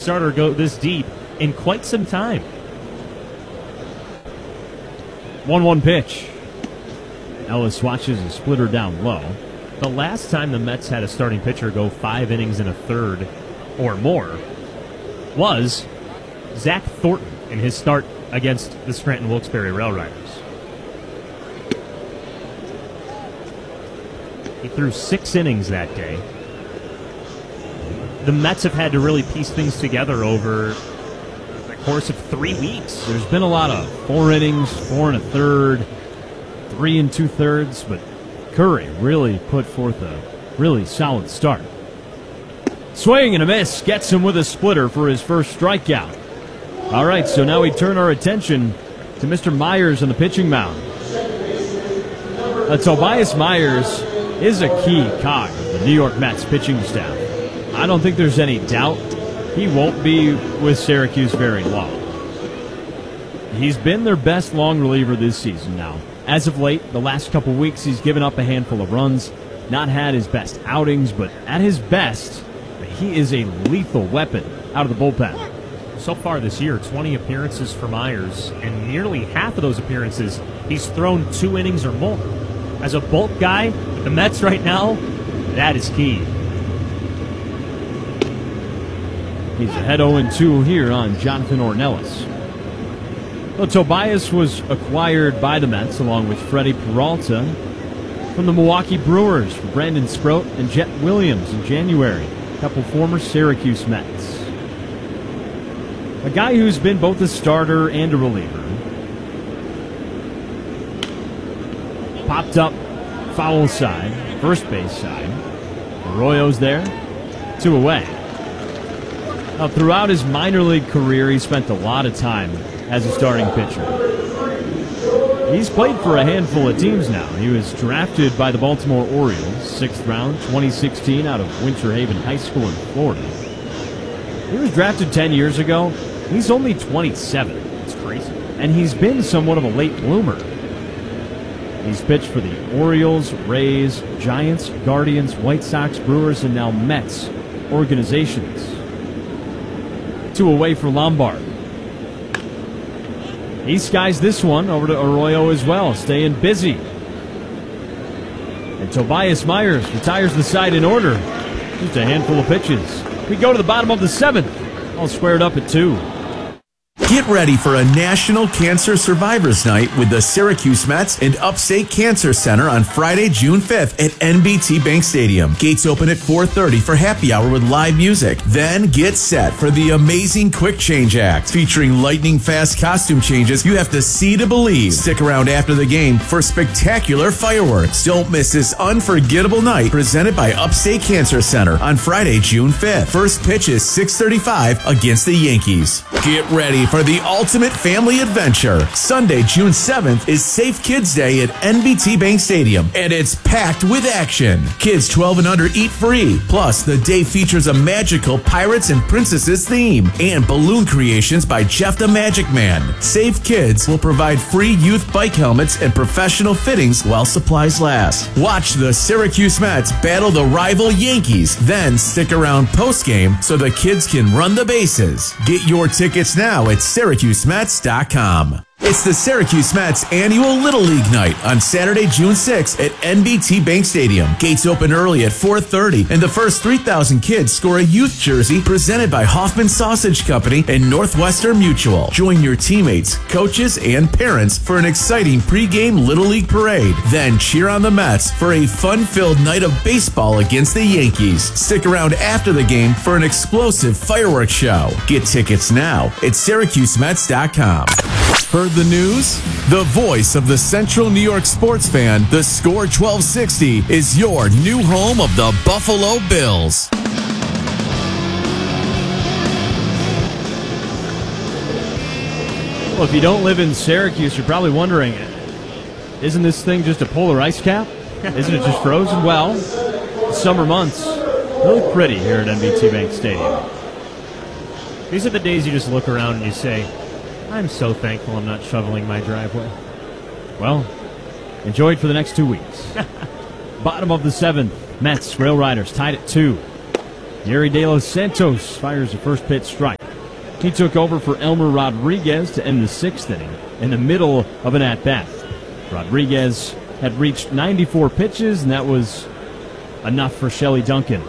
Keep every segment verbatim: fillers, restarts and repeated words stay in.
starter go this deep in quite some time. one one pitch. Ellis watches a splitter down low. The last time the Mets had a starting pitcher go five innings in a third or more was Zach Thornton in his start against the Scranton Wilkes-Barre Rail Riders. He threw six innings that day. The Mets have had to really piece things together over the course of three weeks. There's been a lot of four innings, four and a third, three and two thirds, but Curry really put forth a really solid start. Swing and a miss, gets him with a splitter for his first strikeout. All right, so now we turn our attention to Mister Myers on the pitching mound. Uh, Tobias Myers is a key cog of the New York Mets pitching staff. I don't think there's any doubt he won't be with Syracuse very long. He's been their best long reliever this season now. As of late, the last couple weeks, he's given up a handful of runs, not had his best outings, but at his best, he is a lethal weapon out of the bullpen. So far this year, twenty appearances for Myers, and nearly half of those appearances, he's thrown two innings or more. As a bulk guy, with the Mets right now, that is key. He's ahead oh and two here on Jonathan Ornelas. Well, Tobias was acquired by the Mets along with Freddie Peralta from the Milwaukee Brewers for Brandon Sproat and Jet Williams in January, a couple former Syracuse Mets. A guy who's been both a starter and a reliever. Popped up foul side, first base side. Arroyo's there, two away. Now, throughout his minor league career, he spent a lot of time as a starting pitcher. He's played for a handful of teams now. He was drafted by the Baltimore Orioles, sixth round, twenty sixteen, out of Winter Haven High School in Florida. He was drafted ten years ago. He's only twenty-seven. It's crazy. And he's been somewhat of a late bloomer. He's pitched for the Orioles, Rays, Giants, Guardians, White Sox, Brewers, and now Mets organizations. Two away for Lombard. He skies this one over to Arroyo as well, staying busy. And Tobias Myers retires the side in order. Just a handful of pitches. We go to the bottom of the seventh, all squared up at two. Get ready for a National Cancer Survivors Night with the Syracuse Mets and Upstate Cancer Center on Friday, June fifth at N B T Bank Stadium. Gates open at four thirty for happy hour with live music. Then get set for the amazing Quick Change Act, featuring lightning fast costume changes you have to see to believe. Stick around after the game for spectacular fireworks. Don't miss this unforgettable night presented by Upstate Cancer Center on Friday, June fifth. First pitch is six thirty-five against the Yankees. Get ready for the ultimate family adventure. Sunday, June seventh is Safe Kids Day at N B T Bank Stadium, and it's packed with action. Kids twelve and under eat free. Plus, the day features a magical Pirates and Princesses theme and balloon creations by Jeff the Magic Man. Safe Kids will provide free youth bike helmets and professional fittings while supplies last. Watch the Syracuse Mets battle the rival Yankees, then stick around postgame so the kids can run the bases. Get your tickets now at Syracuse Mets dot com. It's the Syracuse Mets annual Little League Night on Saturday, June sixth at N B T Bank Stadium. Gates open early at four thirty, and the first three thousand kids score a youth jersey presented by Hoffman Sausage Company and Northwestern Mutual. Join your teammates, coaches, and parents for an exciting pregame Little League parade. Then cheer on the Mets for a fun-filled night of baseball against the Yankees. Stick around after the game for an explosive fireworks show. Get tickets now at Syracuse Mets dot com. Heard the news? The voice of the Central New York sports fan, the Score twelve sixty, is your new home of the Buffalo Bills. Well, if you don't live in Syracuse, you're probably wondering, isn't this thing just a polar ice cap? Isn't it just frozen? Well, the summer months look pretty here at N B T Bank Stadium. These are the days you just look around and you say, I'm so thankful I'm not shoveling my driveway. Well, enjoy it for the next two weeks. Bottom of the seventh, Mets, Rail Riders tied at two. Yeri De Los Santos fires the first pitch strike. He took over for Elmer Rodriguez to end the sixth inning in the middle of an at-bat. Rodriguez had reached ninety-four pitches, and that was enough for Shelley Duncan.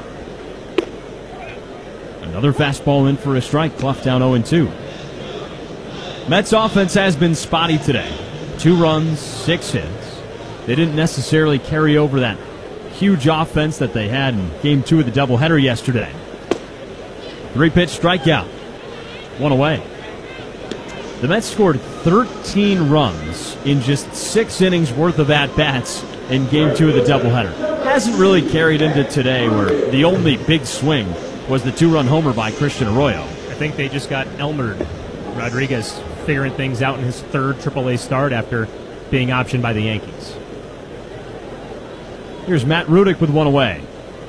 Another fastball in for a strike. Clough down oh and two. Mets offense has been spotty today. Two runs, six hits. They didn't necessarily carry over that huge offense that they had in game two of the doubleheader yesterday. Three-pitch strikeout. One away. The Mets scored thirteen runs in just six innings worth of at-bats in game two of the doubleheader. Hasn't really carried into today, where the only big swing was the two-run homer by Christian Arroyo. I think they just got Elmer Rodriguez figuring things out in his third triple A start after being optioned by the Yankees. Here's Matt Rudick with one away.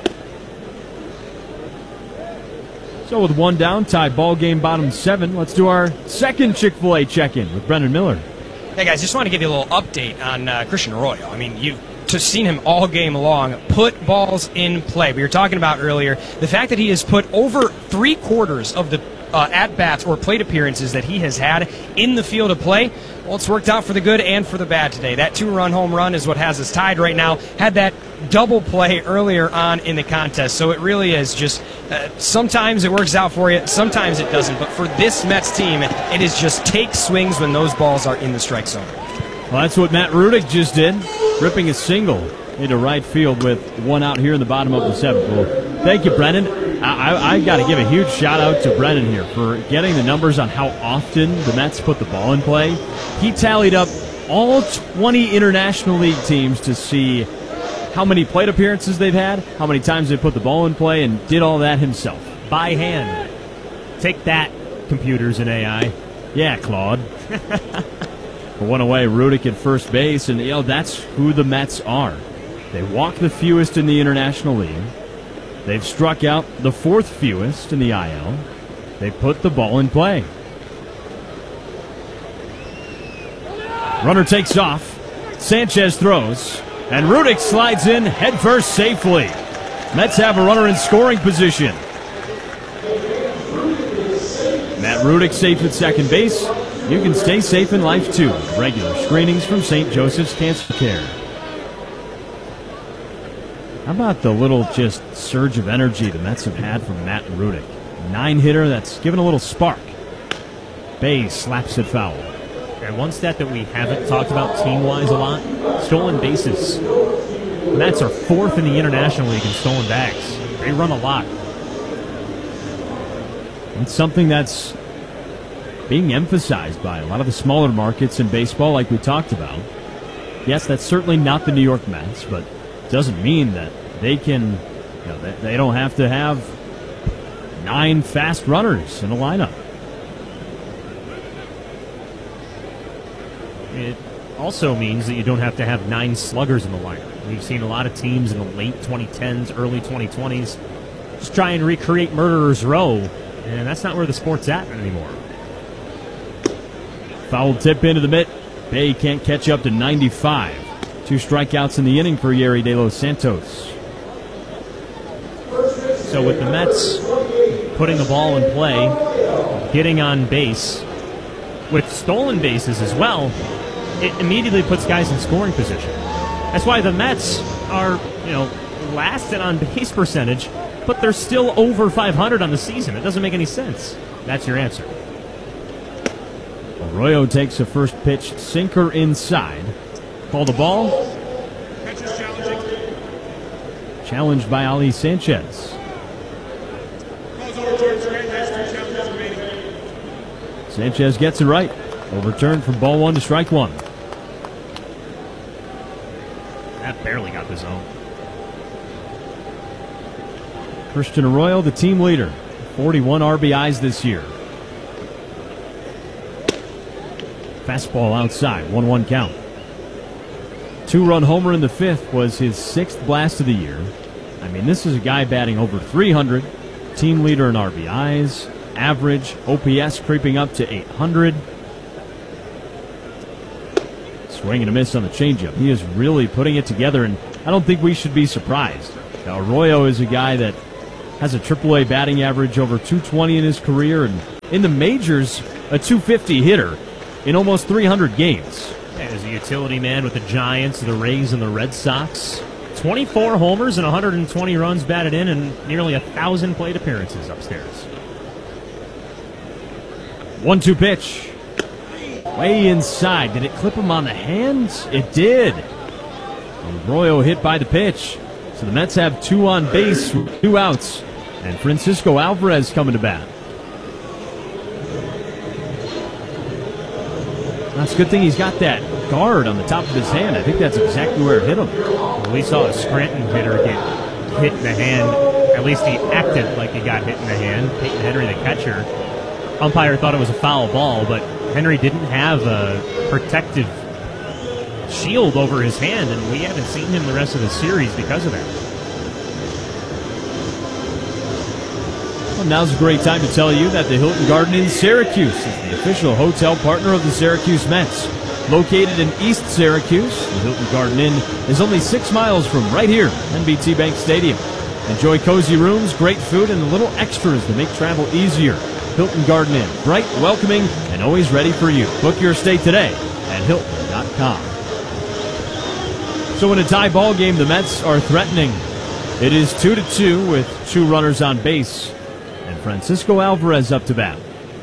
So with one down, tied ball game bottom seven, let's do our second Chick-fil-A check-in with Brendan Miller. Hey guys, just want to give you a little update on uh, Christian Arroyo. I mean, you've just seen him all game long put balls in play. We were talking about earlier the fact that he has put over three quarters of the uh, at-bats or plate appearances that he has had in the field of play. Well, it's worked out for the good and for the bad today. That two-run home run is what has us tied right now. Had that double play earlier on in the contest. So it really is just uh, sometimes it works out for you, sometimes it doesn't. But for this Mets team, it is just take swings when those balls are in the strike zone. Well, that's what Matt Rudick just did, ripping a single into right field with one out here in the bottom of the seventh. Well, thank you, Brendan. I, I, I got to give a huge shout-out to Brendan here for getting the numbers on how often the Mets put the ball in play. He tallied up all twenty International League teams to see how many plate appearances they've had, how many times they put the ball in play, and did all that himself. By hand. Take that, computers and A I. Yeah, Claude. One away, Rudick at first base, and you know that's who the Mets are. They walk the fewest in the International League. They've struck out the fourth fewest in the I L. They put the ball in play. Runner takes off. Sanchez throws. And Rudick slides in headfirst safely. Mets have a runner in scoring position. Matt Rudick safe at second base. You can stay safe in life too. Regular screenings from Saint Joseph's Cancer Care. How about the little just surge of energy the Mets have had from Matt Rudick? Nine-hitter that's given a little spark. Bay slaps it foul. And one stat that we haven't talked about team-wise a lot, stolen bases. The Mets are fourth in the International League in stolen bags. They run a lot. It's something that's being emphasized by a lot of the smaller markets in baseball like we talked about. Yes, that's certainly not the New York Mets, but it doesn't mean that they can, you know, they, they don't have to have nine fast runners in a lineup. It also means that you don't have to have nine sluggers in the lineup. We've seen a lot of teams in the late twenty tens, early twenty twenties just try and recreate Murderer's Row, and that's not where the sport's at anymore. Foul tip into the mitt. Bay can't catch up to ninety-five. Two strikeouts in the inning for Yerry De Los Santos. So with the Mets putting the ball in play, getting on base, with stolen bases as well, it immediately puts guys in scoring position. That's why the Mets are, you know, last in on base percentage, but they're still over five hundred on the season. It doesn't make any sense. That's your answer. Arroyo takes a first pitch sinker inside. Call the ball. Challenged by Ali Sanchez. Sanchez gets it right. Overturned from ball one to strike one. That barely got the zone. Christian Arroyo, the team leader. forty-one R B Is this year. Fastball outside, one one count. Two-run homer in the fifth was his sixth blast of the year. I mean, this is a guy batting over three hundred, team leader in R B Is, average, O P S creeping up to eight hundred. Swing and a miss on the changeup. He is really putting it together, and I don't think we should be surprised. Now, Arroyo is a guy that has a triple A batting average over two twenty in his career, and in the majors, a two fifty hitter in almost three hundred games. Yeah, he's a utility man with the Giants, the Rays, and the Red Sox. twenty-four homers and one hundred twenty runs batted in and nearly one thousand plate appearances upstairs. one two pitch. Way inside. Did it clip him on the hands? It did. And Arroyo hit by the pitch. So the Mets have two on base, two outs. And Francisco Alvarez coming to bat. That's a good thing he's got that guard on the top of his hand. I think that's exactly where it hit him. Well, we saw a Scranton hitter get hit in the hand. At least he acted like he got hit in the hand. Peyton Henry, the catcher. Umpire thought it was a foul ball, but Henry didn't have a protective shield over his hand, and we haven't seen him the rest of the series because of that. Well, now's a great time to tell you that the Hilton Garden in Syracuse is the official hotel partner of the Syracuse Mets. Located in East Syracuse, the Hilton Garden Inn is only six miles from right here, N B T Bank Stadium. Enjoy cozy rooms, great food, and the little extras that make travel easier. Hilton Garden Inn, bright, welcoming, and always ready for you. Book your stay today at Hilton dot com. So in a tie ball game, the Mets are threatening. It is two to two with two runners on base, and Francisco Alvarez up to bat.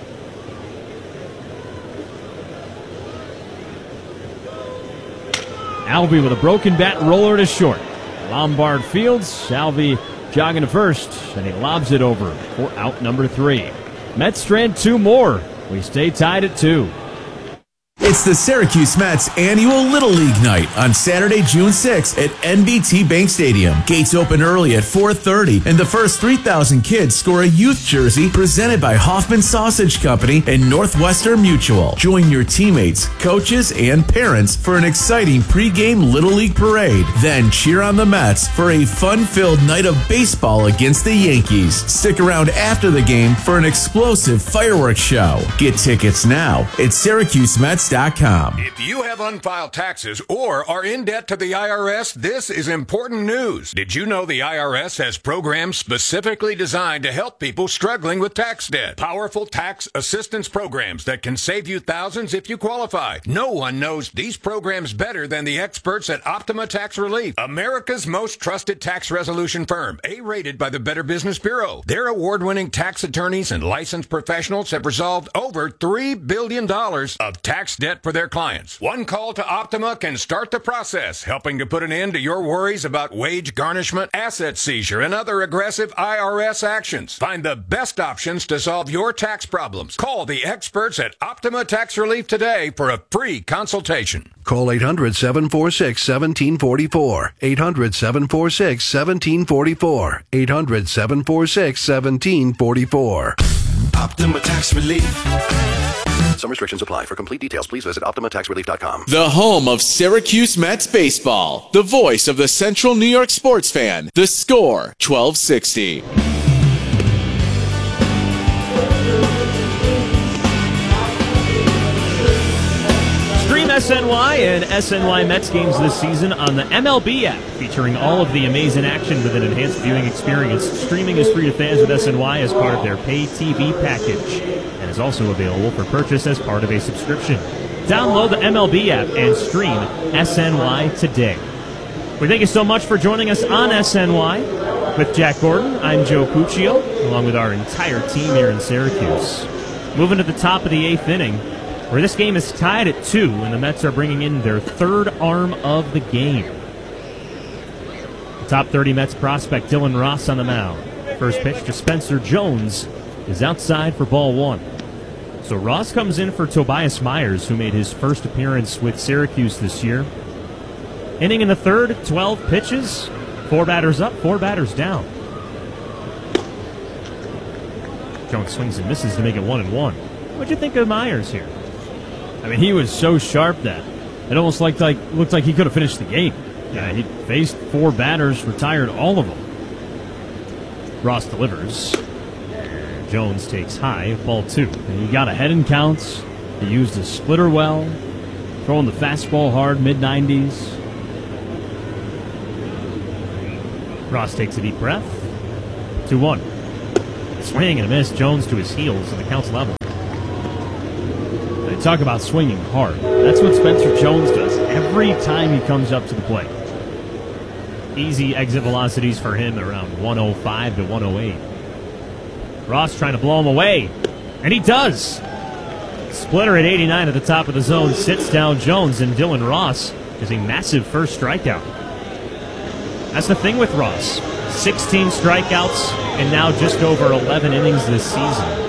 Alvey with a broken bat roller to short. Lombard fields, Alvey jogging to first, and he lobs it over for out number three. Mets strand two more. We stay tied at two. It's the Syracuse Mets annual Little League night on Saturday, June sixth at N B T Bank Stadium. Gates open early at four thirty, and the first three thousand kids score a youth jersey presented by Hoffman Sausage Company and Northwestern Mutual. Join your teammates, coaches, and parents for an exciting pregame Little League parade. Then cheer on the Mets for a fun-filled night of baseball against the Yankees. Stick around after the game for an explosive fireworks show. Get tickets now at Syracuse Mets dot com. If you have unfiled taxes or are in debt to the I R S, this is important news. Did you know the I R S has programs specifically designed to help people struggling with tax debt? Powerful tax assistance programs that can save you thousands if you qualify. No one knows these programs better than the experts at Optima Tax Relief, America's most trusted tax resolution firm, A-rated by the Better Business Bureau. Their award-winning tax attorneys and licensed professionals have resolved over three billion dollars of tax debt for their clients. One call to Optima can start the process, helping to put an end to your worries about wage garnishment, asset seizure, and other aggressive I R S actions. Find the best options to solve your tax problems. Call the experts at Optima Tax Relief today for a free consultation. Call eight hundred, seven four six, one seven four four. eight hundred, seven four six, one seven four four. eight hundred, seven four six, one seven four four. Optima Tax Relief. Some restrictions apply. For complete details, please visit Optima Tax Relief dot com. The home of Syracuse Mets baseball. The voice of the Central New York sports fan. The Score, twelve sixty. Stream S N Y and S N Y Mets games this season on the M L B app, featuring all of the amazing action with an enhanced viewing experience. Streaming is free to fans with S N Y as part of their pay T V package, and is also available for purchase as part of a subscription. Download the M L B app and stream S N Y today. We thank you so much for joining us on S N Y. With Jack Gordon, I'm Joe Puccio, along with our entire team here in Syracuse. Moving to the top of the eighth inning, where this game is tied at two, and the Mets are bringing in their third arm of the game. The top thirty Mets prospect Dylan Ross on the mound. First pitch to Spencer Jones is outside for ball one. So Ross comes in for Tobias Myers, who made his first appearance with Syracuse this year. Inning in the third, twelve pitches, four batters up, four batters down. Jones swings and misses to make it one and one. What'd you think of Myers here? I mean, he was so sharp that it almost looked like, looked like he could have finished the game. Yeah, he faced four batters, retired all of them. Ross delivers. Jones takes high, ball two. And he got ahead in counts. He used his splitter well, throwing the fastball hard, mid nineties. Ross takes a deep breath. two one. Swing and a miss. Jones to his heels, and the count's level. They talk about swinging hard. That's what Spencer Jones does every time he comes up to the plate. Easy exit velocities for him around one oh five to one oh eight. Ross trying to blow him away, and he does. Splitter at eighty-nine at the top of the zone sits down Jones, and Dylan Ross is a massive first strikeout. That's the thing with Ross. sixteen strikeouts and now just over eleven innings this season.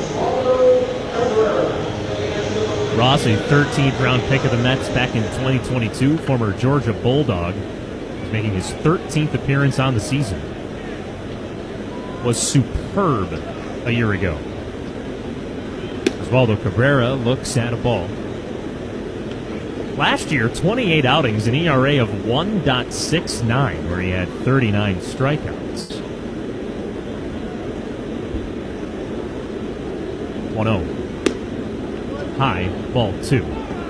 Ross, a thirteenth round pick of the Mets back in twenty twenty-two, former Georgia Bulldog, is making his thirteenth appearance on the season. Was superb a year ago. Osvaldo Cabrera looks at a ball. Last year, twenty-eight outings, an E R A of one point six nine, where he had thirty-nine strikeouts. one oh. High, ball two.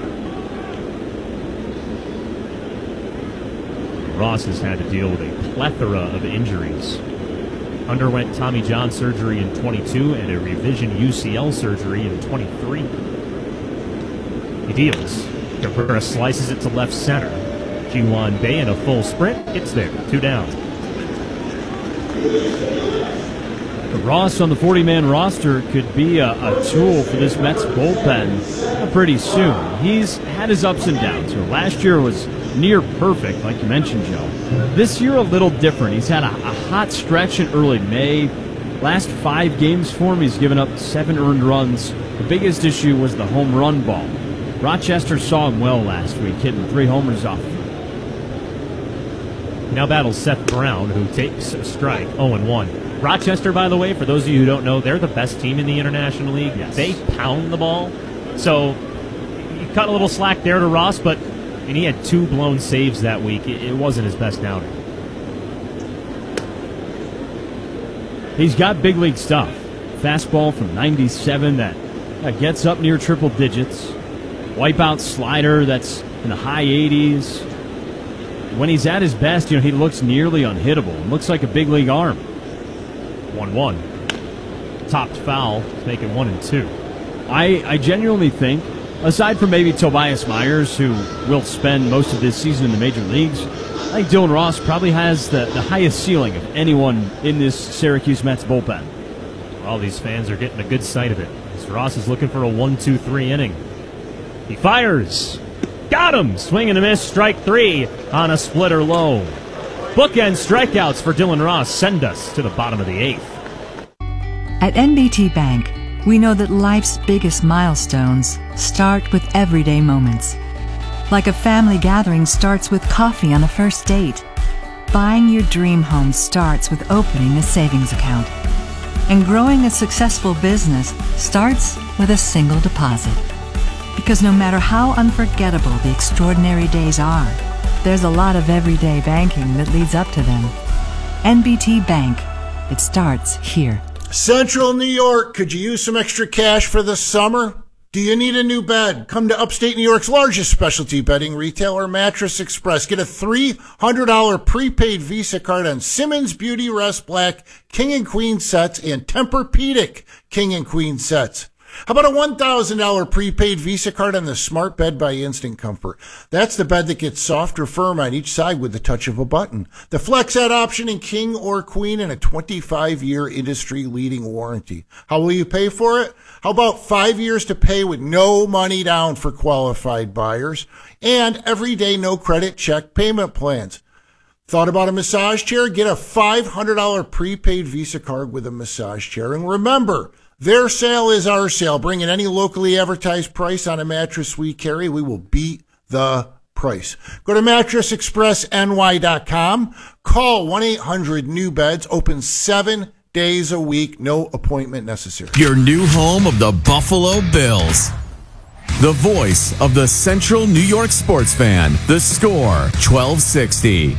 Ross has had to deal with a plethora of injuries. Underwent Tommy John surgery in twenty-two and a revision U C L surgery in twenty-three. He deals. Cabrera slices it to left center. Ji-Hwan Bae in a full sprint. It's there. Two down. Ross on the forty-man roster could be a, a tool for this Mets bullpen pretty soon. He's had his ups and downs. So last year was near perfect, like you mentioned, Joe. This year a little different. He's had a, a hot stretch in early May. Last five games for him, he's given up seven earned runs. The biggest issue was the home run ball. Rochester saw him well last week, hitting three homers off. He now battles Seth Brown, who takes a strike, oh and one. Rochester, by the way, for those of you who don't know, they're the best team in the International League. Yes. They pound the ball. So you cut a little slack there to Ross, but I mean, he had two blown saves that week. It, it wasn't his best outing. He's got big league stuff. Fastball from ninety-seven that, that gets up near triple digits. Wipeout slider that's in the high eighties. When he's at his best, you know, he looks nearly unhittable. It looks like a big league arm. one one. Topped foul, making one and two. I, I genuinely think, aside from maybe Tobias Myers, who will spend most of this season in the major leagues, I think Dylan Ross probably has the, the highest ceiling of anyone in this Syracuse Mets bullpen. All these fans are getting a good sight of it. As Ross is looking for a one two three inning. He fires. Got him! Swing and a miss, strike three on a splitter low. Bookend strikeouts for Dylan Ross send us to the bottom of the eighth. At N B T Bank, we know that life's biggest milestones start with everyday moments. Like a family gathering starts with coffee on a first date. Buying your dream home starts with opening a savings account. And growing a successful business starts with a single deposit. Because no matter how unforgettable the extraordinary days are, there's a lot of everyday banking that leads up to them. N B T Bank. It starts here. Central New York, could you use some extra cash for the summer? Do you need a new bed? Come to upstate New York's largest specialty bedding retailer, Mattress Express. Get a three hundred dollars prepaid Visa card on Simmons Beauty Rest Black King and Queen sets and Tempur-Pedic King and Queen sets. How about a one thousand dollars prepaid Visa card on the Smart Bed by Instant Comfort? That's the bed that gets soft or firm on each side with the touch of a button. The FlexEd option in King or Queen and a twenty-five year industry-leading warranty. How will you pay for it? How about five years to pay with no money down for qualified buyers? And everyday no-credit check payment plans. Thought about a massage chair? Get a five hundred dollars prepaid Visa card with a massage chair. And remember, their sale is our sale. Bring in any locally advertised price on a mattress we carry. We will beat the price. Go to mattress express N Y dot com. Call one eight hundred new beds. Open seven days a week. No appointment necessary. Your new home of the Buffalo Bills. The voice of the Central New York sports fan. The Score, twelve sixty.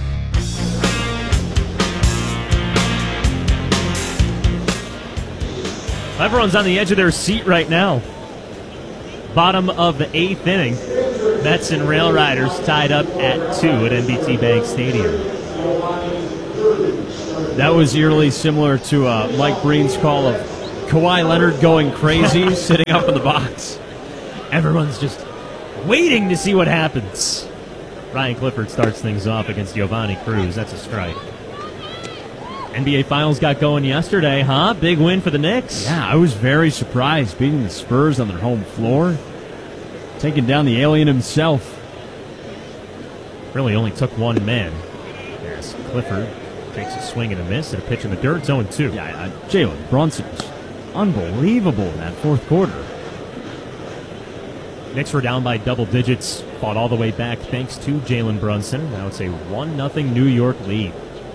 Everyone's on the edge of their seat right now. Bottom of the eighth inning. Mets and Rail Riders tied up at two at N B T Bank Stadium. That was eerily similar to uh, Mike Breen's call of Kawhi Leonard going crazy, sitting up in the box. Everyone's just waiting to see what happens. Ryan Clifford starts things off against Giovanni Cruz. That's a strike. N B A Finals got going yesterday, huh? Big win for the Knicks. Yeah, I was very surprised, beating the Spurs on their home floor, taking down the alien himself. Really only took one man. Yes, Clifford takes a swing and a miss and a pitch in the dirt. oh and two. Yeah, uh, Jalen Brunson was unbelievable in that fourth quarter. Knicks were down by double digits, fought all the way back thanks to Jalen Brunson. Now it's a one nothing New York lead.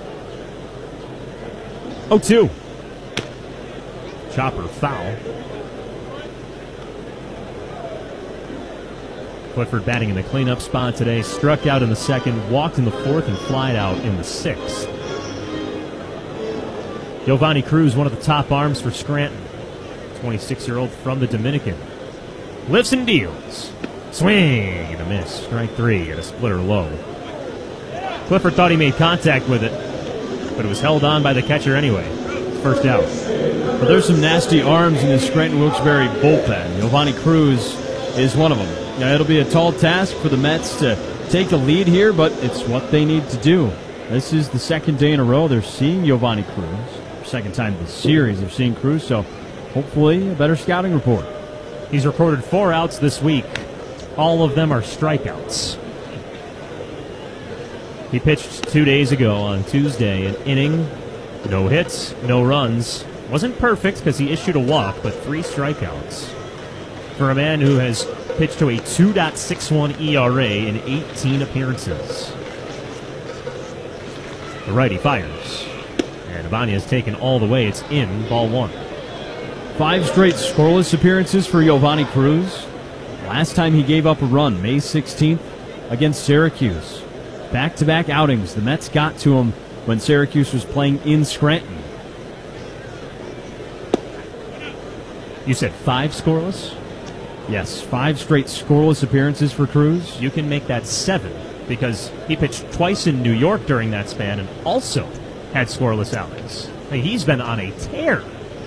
oh two. Chopper foul. Clifford batting in the cleanup spot today. Struck out in the second, walked in the fourth, and flied out in the sixth. Giovanni Cruz, one of the top arms for Scranton. twenty-six-year-old from the Dominican. Lifts and deals. Swing and a miss. Strike three at a splitter low. Clifford thought he made contact with it, but it was held on by the catcher anyway. First out. Well, there's some nasty arms in the Scranton Wilkes-Barre bullpen. Giovanni Cruz is one of them. Now, it'll be a tall task for the Mets to take the lead here, but it's what they need to do. This is the second day in a row they're seeing Giovanni Cruz. Second time this series they're seeing Cruz, so hopefully a better scouting report. He's recorded four outs this week. All of them are strikeouts. He pitched two days ago on Tuesday, an inning, no hits, no runs. Wasn't perfect because he issued a walk, but three strikeouts. For a man who has pitched to a two point six one E R A in eighteen appearances. The righty fires. And Ibanez taken all the way. It's in, ball one. Five straight scoreless appearances for Giovanni Cruz. Last time he gave up a run, May sixteenth, against Syracuse. Back-to-back outings. The Mets got to him when Syracuse was playing in Scranton. You said five scoreless? Yes, five straight scoreless appearances for Cruz. You can make that seven because he pitched twice in New York during that span and also had scoreless outings. I mean, he's been on a tear.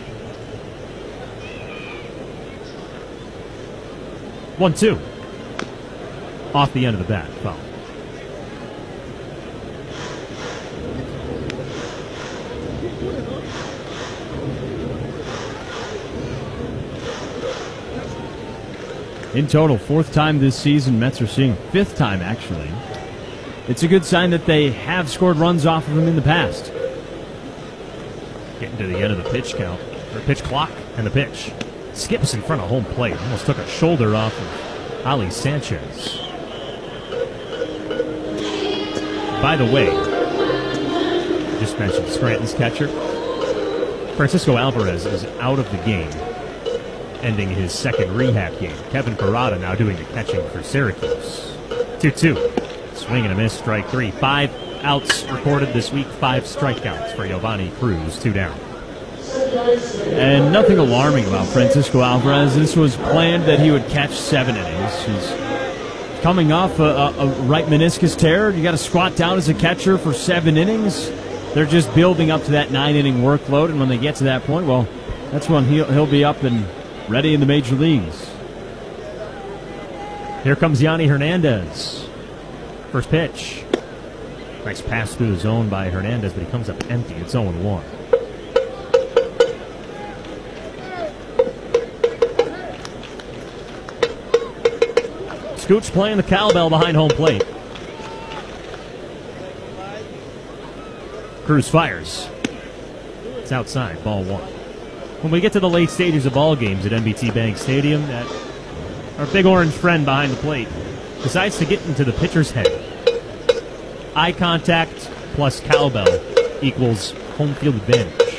One, two. Off the end of the bat. Foul. In total, fourth time this season, Mets are seeing fifth time, actually. It's a good sign that they have scored runs off of him in the past. Getting to the end of the pitch count, or pitch clock, and the pitch. Skips in front of home plate. Almost took a shoulder off of Ali Sanchez. By the way, just mentioned Scranton's catcher. Francisco Alvarez is out of the game, ending his second rehab game. Kevin Parada now doing the catching for Syracuse. two two. Swing and a miss, strike three. Five outs recorded this week, five strikeouts for Giovanni Cruz, two down. And nothing alarming about Francisco Alvarez. This was planned that he would catch seven innings. He's coming off a, a, a right meniscus tear. You got to squat down as a catcher for seven innings. They're just building up to that nine-inning workload, and when they get to that point, well, that's when he'll, he'll be up and ready in the major leagues. Here comes Yanni Hernandez. First pitch. Nice pass through the zone by Hernandez, but he comes up empty. It's oh and one. Scooch playing the cowbell behind home plate. Cruz fires. It's outside, ball one. When we get to the late stages of ball games at N B T Bank Stadium, that our big orange friend behind the plate decides to get into the pitcher's head. Eye contact plus cowbell equals home field advantage.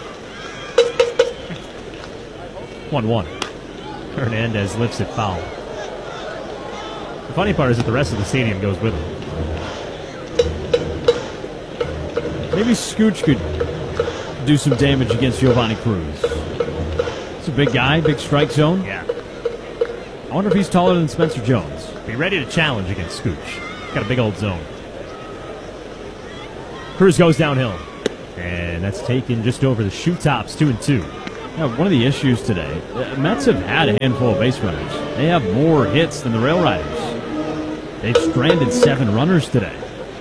one one. Hernandez lifts it foul. The funny part is that the rest of the stadium goes with him. Maybe Scooch could do some damage against Giovanni Cruz. He's a big guy, big strike zone. Yeah. I wonder if he's taller than Spencer Jones. Be ready to challenge against Scooch. Got a big old zone. Cruz goes downhill. And that's taken just over the shoe tops, two and two. Yeah, one of the issues today, the Mets have had a handful of base runners. They have more hits than the Rail Riders. They've stranded seven runners today.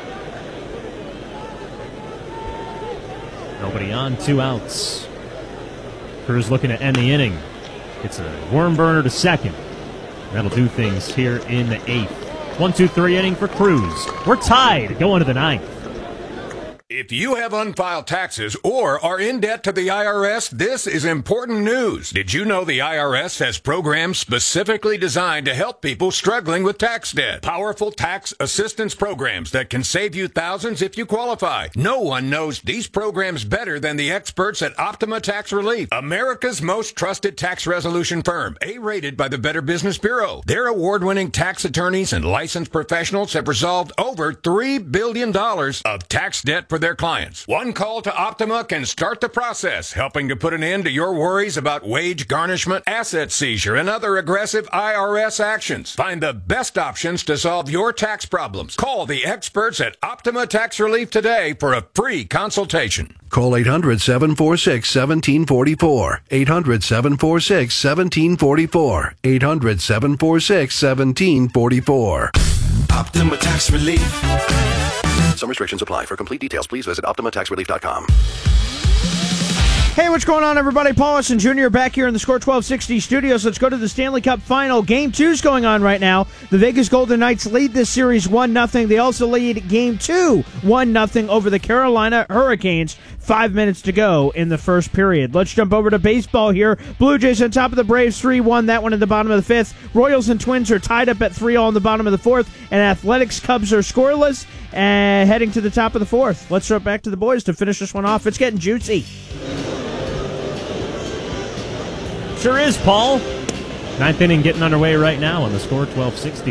Nobody on, two outs. Cruz looking to end the inning. It's a worm burner to second. That'll do things here in the eighth. One, two, three inning for Cruz. We're tied going to the ninth. If you have unfiled taxes or are in debt to the I R S, this is important news. Did you know the I R S has programs specifically designed to help people struggling with tax debt? Powerful tax assistance programs that can save you thousands if you qualify. No one knows these programs better than the experts at Optima Tax Relief, America's most trusted tax resolution firm, A-rated by the Better Business Bureau. Their award-winning tax attorneys and licensed professionals have resolved over three billion dollars of tax debt for their clients. One call to Optima can start the process, helping to put an end to your worries about wage garnishment, asset seizure, and other aggressive I R S actions. Find the best options to solve your tax problems. Call the experts at Optima Tax Relief today for a free consultation. Call eight hundred, seven four six, one seven four four. eight hundred, seven four six, one seven four four. eight hundred, seven four six, one seven four four. Optima Tax Relief. Some restrictions apply. For complete details, please visit Optima Tax Relief dot com. Hey, what's going on, everybody? Paul Weston Junior back here in the Score twelve sixty studios. Let's go to the Stanley Cup Final. Game two's going on right now. The Vegas Golden Knights lead this series one nothing. They also lead Game two one nothing over the Carolina Hurricanes. Five minutes to go in the first period. Let's jump over to baseball here. Blue Jays on top of the Braves three one. That one in the bottom of the fifth. Royals and Twins are tied up at three all in the bottom of the fourth. And Athletics Cubs are scoreless and heading to the top of the fourth. Let's throw it back to the boys to finish this one off. It's getting juicy. Sure is, Paul. Ninth inning getting underway right now on the Score twelve sixty.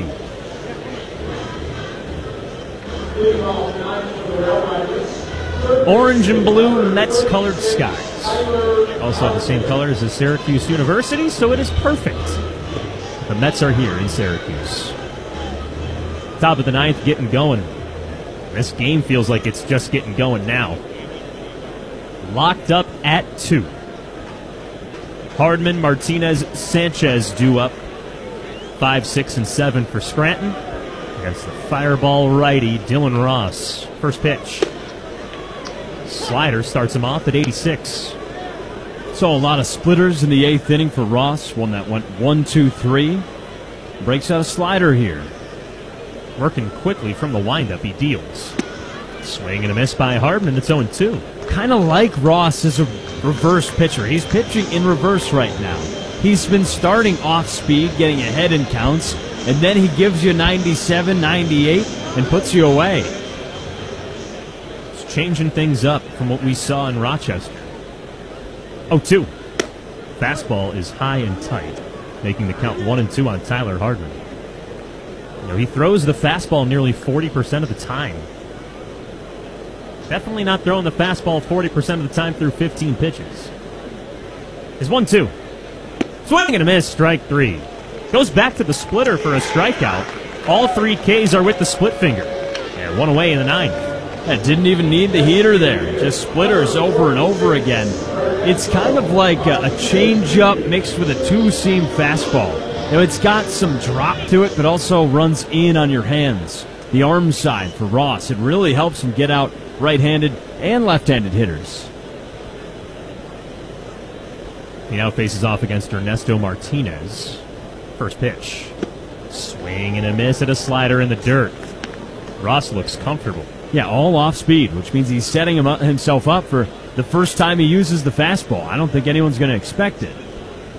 Orange and blue Mets-colored skies. Also the same colors as Syracuse University, so it is perfect. The Mets are here in Syracuse. Top of the ninth, getting going. This game feels like it's just getting going now. Locked up at two. Hardman, Martinez, Sanchez due up. Five, six, and seven for Scranton. Against the fireball righty, Dylan Ross. First pitch. Slider starts him off at eighty-six. Saw a lot of splitters in the eighth inning for Ross. One that went one, two, three. Breaks out a slider here. Working quickly from the windup, he deals. Swing and a miss by Hardman. It's oh and two. Kind of like Ross as a reverse pitcher. He's pitching in reverse right now. He's been starting off speed, getting ahead in counts, and then he gives you ninety-seven, ninety-eight, and puts you away. It's changing things up from what we saw in Rochester. oh two. Fastball is high and tight, making the count one and two on Tyler Hardman. You know, he throws the fastball nearly forty percent of the time. Definitely not throwing the fastball forty percent of the time through fifteen pitches. Is one two. Swing and a miss, strike three. Goes back to the splitter for a strikeout. All three Ks are with the split finger. And one away in the ninth. That didn't even need the heater there. Just splitters over and over again. It's kind of like a, a changeup mixed with a two-seam fastball. You know, it's got some drop to it, but also runs in on your hands. The arm side for Ross, it really helps him get out right-handed and left-handed hitters. He now faces off against Ernesto Martinez. First pitch. Swing and a miss at a slider in the dirt. Ross looks comfortable. Yeah, all off speed, which means he's setting him up, himself up for the first time he uses the fastball. I don't think anyone's going to expect it.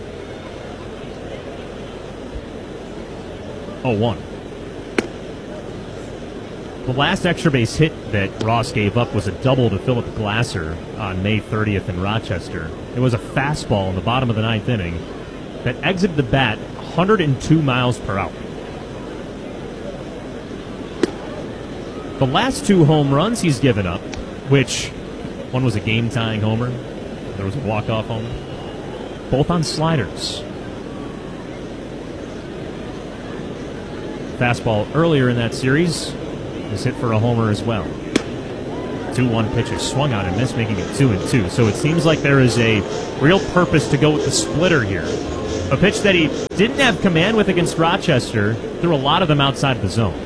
oh one. The last extra base hit that Ross gave up was a double to Philip Glasser on May thirtieth in Rochester. It was a fastball in the bottom of the ninth inning that exited the bat one hundred two miles per hour. The last two home runs he's given up, which one was a game-tying homer, there was a walk-off homer, both on sliders. Fastball earlier in that series was hit for a homer as well. two one pitch is swung on and missed, making it two and two. So it seems like there is a real purpose to go with the splitter here. A pitch that he didn't have command with against Rochester, threw a lot of them outside of the zone.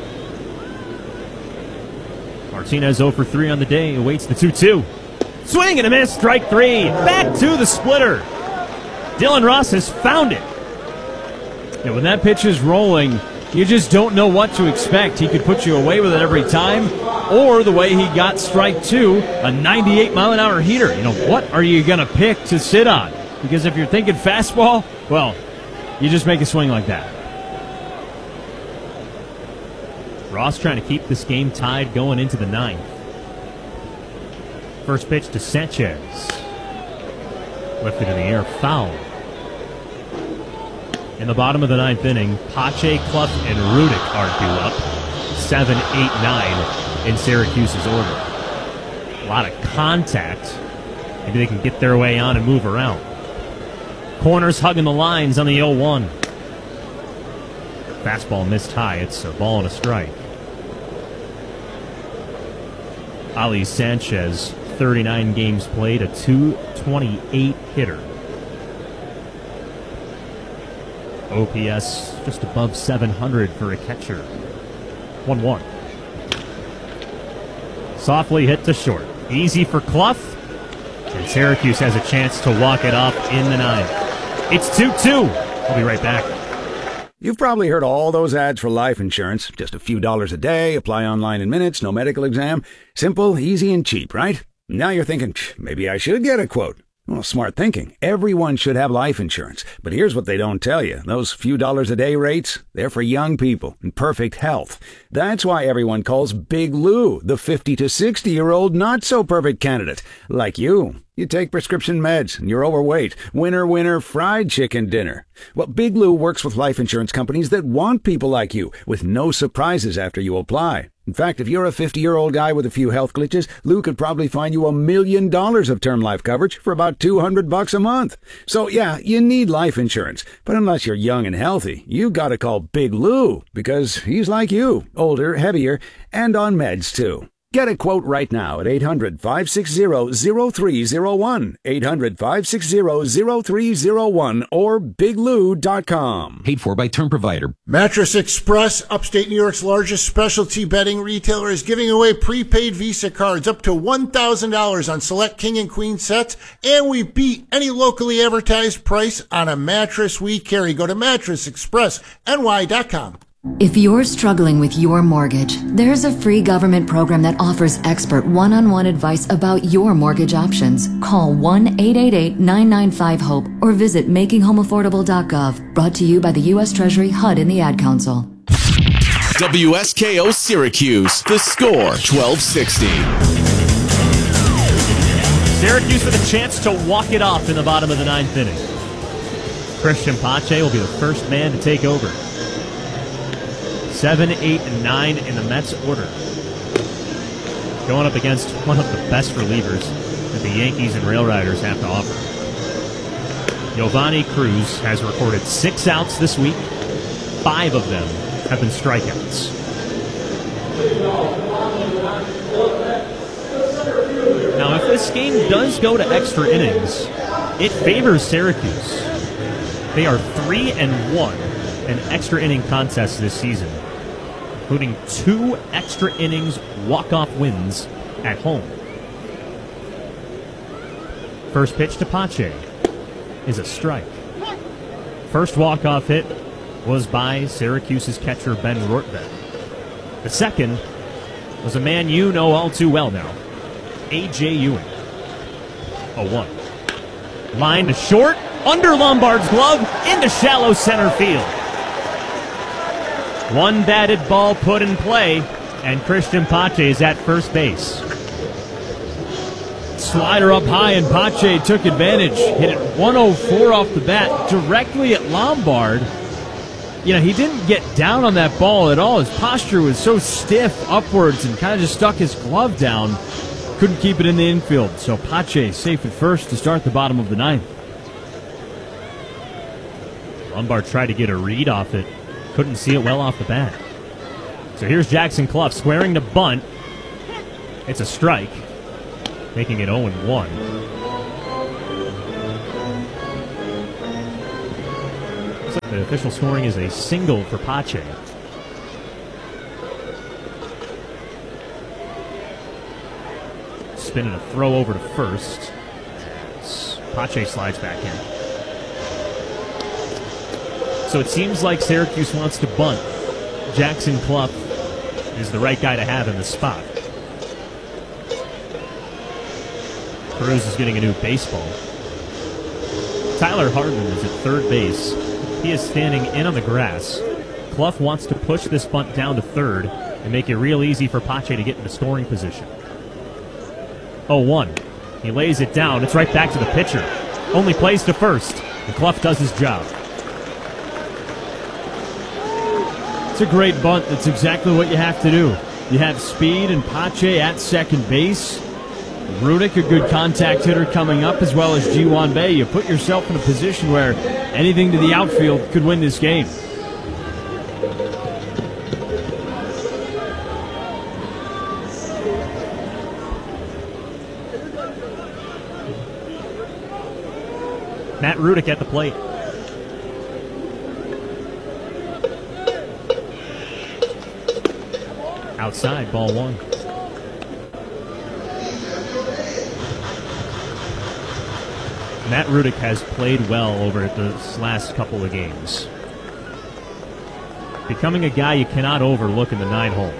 Martinez zero for three on the day, awaits the two two. Swing and a miss, strike three. Back to the splitter. Dylan Ross has found it. Yeah, when that pitch is rolling, you just don't know what to expect. He could put you away with it every time, or the way he got strike two, a ninety-eight mile an hour heater. You know, what are you going to pick to sit on? Because if you're thinking fastball, well, you just make a swing like that. Ross trying to keep this game tied going into the ninth. First pitch to Sanchez. Lifted in the air, foul. In the bottom of the ninth inning, Pache, Clough, and Rudick are due up. seven, eight, nine in Syracuse's order. A lot of contact. Maybe they can get their way on and move around. Corners hugging the lines on the oh one. Fastball missed high. It's a ball and a strike. Ali Sanchez, thirty-nine games played, a two twenty-eight hitter. O P S just above seven hundred for a catcher. one one. Softly hit to short. Easy for Clough. And Syracuse has a chance to walk it off in the ninth. It's two two. We'll be right back. You've probably heard all those ads for life insurance. Just a few dollars a day, apply online in minutes, no medical exam. Simple, easy, and cheap, right? Now you're thinking, maybe I should get a quote. Well, smart thinking. Everyone should have life insurance. But here's what they don't tell you. Those few dollars a day rates, they're for young people in perfect health. That's why everyone calls Big Lou the fifty to sixty-year-old not-so-perfect candidate. Like you. You take prescription meds, and you're overweight. Winner, winner, fried chicken dinner. Well, Big Lou works with life insurance companies that want people like you, with no surprises after you apply. In fact, if you're a fifty-year-old guy with a few health glitches, Lou could probably find you a million dollars of term life coverage for about two hundred bucks a month. So yeah, you need life insurance. But unless you're young and healthy, you gotta call Big Lou, because he's like you, older, heavier, and on meds too. Get a quote right now at eight hundred, five six zero, zero three zero one, eight hundred, five six zero, zero three zero one, or big lou dot com. Paid for by Term Provider. Mattress Express, upstate New York's largest specialty bedding retailer, is giving away prepaid Visa cards up to one thousand dollars on select king and queen sets, and we beat any locally advertised price on a mattress we carry. Go to mattress express n y dot com. If you're struggling with your mortgage, there's a free government program that offers expert one-on-one advice about your mortgage options. Call one eight eight eight, nine nine five, HOPE or visit making home affordable dot gov. Brought to you by the U S Treasury, H U D, and the Ad Council. W S K O Syracuse, the score twelve sixty. Syracuse with a chance to walk it off in the bottom of the ninth inning. Christian Pache will be the first man to take over. Seven, eight, and nine in the Mets order. Going up against one of the best relievers that the Yankees and Rail Riders have to offer. Giovanni Cruz has recorded six outs this week. Five of them have been strikeouts. Now, if this game does go to extra innings, it favors Syracuse. They are three and one in extra inning contests this season, including two extra innings walk-off wins at home. First pitch to Pache is a strike. First walk-off hit was by Syracuse's catcher Ben Rortvedt. The second was a man you know all too well now, A J Ewing. oh one. Line to short, under Lombard's glove, into shallow center field. One batted ball put in play, and Christian Pache is at first base. Slider up high, and Pache took advantage. Hit it one oh four off the bat, directly at Lombard. You know, he didn't get down on that ball at all. His posture was so stiff upwards and kind of just stuck his glove down. Couldn't keep it in the infield. So Pache safe at first to start the bottom of the ninth. Lombard tried to get a read off it. Couldn't see it well off the bat. So here's Jackson Clough squaring to bunt. It's a strike, making it oh and one. Looks like the official scoring is a single for Pache. Spinning a throw over to first. As Pache slides back in. So it seems like Syracuse wants to bunt. Jackson Clough is the right guy to have in this spot. Cruz is getting a new baseball. Tyler Hardman is at third base. He is standing in on the grass. Clough wants to push this bunt down to third and make it real easy for Pache to get into scoring position. oh one. He lays it down. It's right back to the pitcher. Only plays to first, and Clough does his job. It's a great bunt. That's exactly what you have to do. You have speed and Pache at second base. Rudick, a good contact hitter coming up, as well as Ji-Hwan Bae. You put yourself in a position where anything to the outfield could win this game. Matt Rudick at the plate. Outside, ball one. Matt Rudick has played well over the last couple of games. Becoming a guy you cannot overlook in the nine hole.